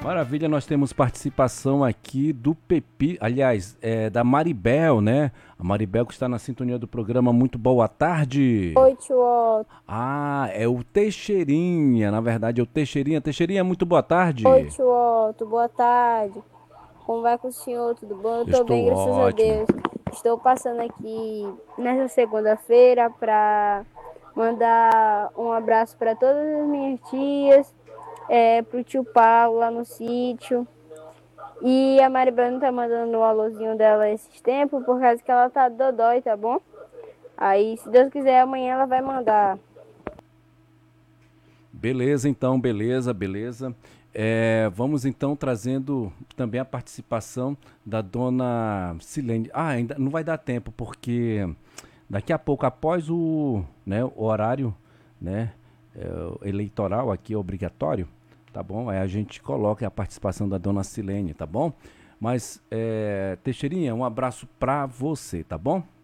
Maravilha, nós temos participação aqui do Pepi, aliás, da Maribel, né? A Maribel que está na sintonia do programa. Muito boa tarde. Oi, tio Otto. Ah, é o Teixeirinha, na verdade é o Teixeirinha. Teixeirinha, muito boa Oi, tarde. tio Otto. Boa tarde. Como vai com o senhor? Tudo bom? Eu Eu tô estou bem, graças a ótimo. Deus. Estou passando aqui nessa segunda-feira para mandar um abraço para todas as minhas tias, pro tio Paulo lá no sítio. E a Maribel não tá mandando o alôzinho dela esses tempos por causa que ela tá dodói, tá bom? Aí, se Deus quiser, amanhã ela vai mandar. Beleza, então, beleza, beleza. Vamos então trazendo também a participação da dona Silene. Ah, ainda não vai dar tempo, porque daqui a pouco, após o horário, né, eleitoral aqui obrigatório, tá bom? Aí a gente coloca a participação da dona Silene, tá bom? Mas, Teixeirinha, um abraço pra você, tá bom?